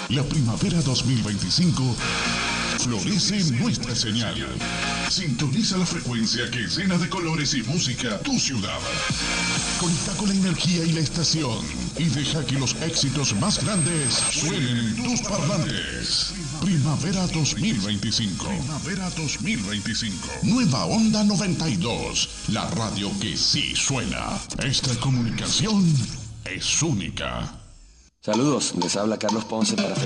La primavera 2025 florece en nuestra señal. Sintoniza la frecuencia que llena de colores y música tu ciudad. Conecta con la energía y la estación y deja que los éxitos más grandes suenen en tus parlantes. Primavera 2025. Primavera 2025. Nueva Onda 92. La radio que sí suena. Esta comunicación es única. Saludos, les habla Carlos Ponce para